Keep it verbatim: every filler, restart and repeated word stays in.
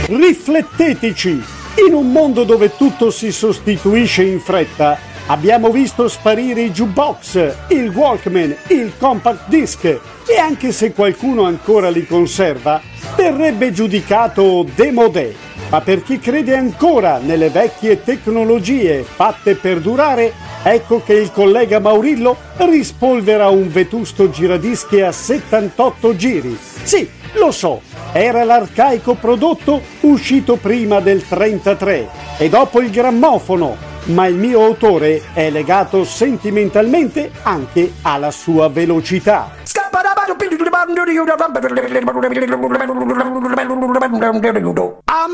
Rifletteteci! In un mondo dove tutto si sostituisce in fretta, abbiamo visto sparire i jukebox, il Walkman, il compact disc e anche se qualcuno ancora li conserva, verrebbe giudicato démodé. Ma per chi crede ancora nelle vecchie tecnologie fatte per durare, ecco che il collega Maurillo rispolvera un vetusto giradischi a settantotto giri. Sì, lo so, era l'arcaico prodotto uscito prima del trentatré e dopo il grammofono, ma il mio autore è legato sentimentalmente anche alla sua velocità. I'm